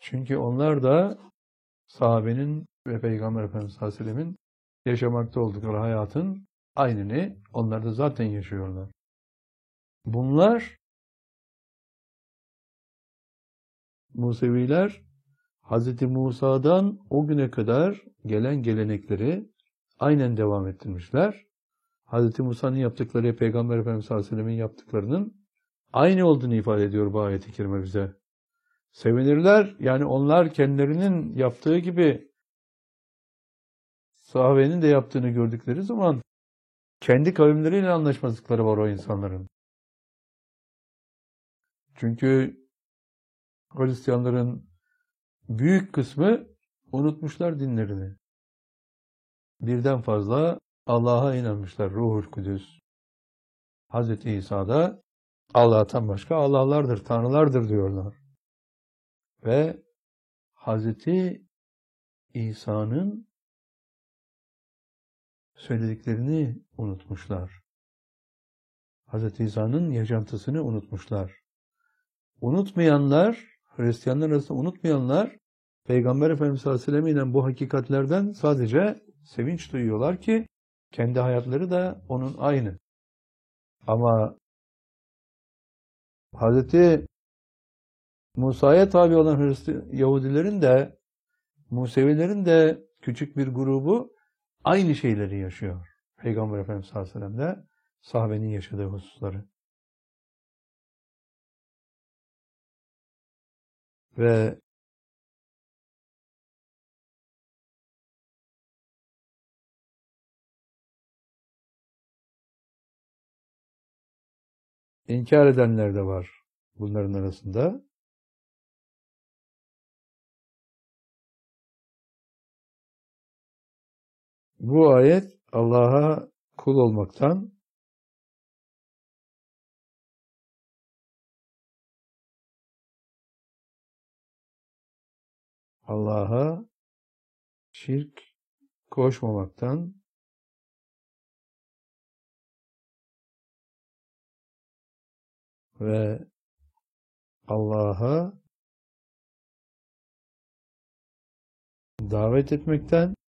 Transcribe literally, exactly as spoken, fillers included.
Çünkü onlar da sahabenin ve Peygamber Efendimiz sallallahu aleyhi ve sellemin yaşamakta oldukları hayatın aynını onlar da zaten yaşıyorlar. Bunlar Museviler Hazreti Musa'dan o güne kadar gelen gelenekleri aynen devam ettirmişler. Hazreti Musa'nın yaptıkları Peygamber Efendimiz sallallahu aleyhi ve sellemin yaptıklarının aynı olduğunu ifade ediyor bu ayet-i kerime bize. Sevinirler. Yani onlar kendilerinin yaptığı gibi sahabenin de yaptığını gördükleri zaman kendi kavimleriyle anlaşmazlıkları var o insanların. Çünkü Hristiyanların büyük kısmı unutmuşlar dinlerini. Birden fazla Allah'a inanmışlar. Ruhul Kudüs. Hazreti İsa'da Allah'tan başka Allah'lardır, Tanrılardır diyorlar. Ve Hazreti İsa'nın söylediklerini unutmuşlar. Hazreti İsa'nın yaşantısını unutmuşlar. Unutmayanlar, Hristiyanlar arasında unutmayanlar, Peygamber Efendimiz sallallahu aleyhi ve sellem ile bu hakikatlerden sadece sevinç duyuyorlar ki kendi hayatları da onun aynı. Ama Hazreti Musa'ya tabi olan Hristiyan Yahudilerin de Musevilerin de küçük bir grubu aynı şeyleri yaşıyor. Peygamber Efendimiz sallallahu aleyhi ve sellem'de sahabenin yaşadığı hususları. Ve inkar edenler de var bunların arasında. Bu ayet Allah'a kul olmaktan, Allah'a şirk koşmamaktan ve Allah'a davet etmekten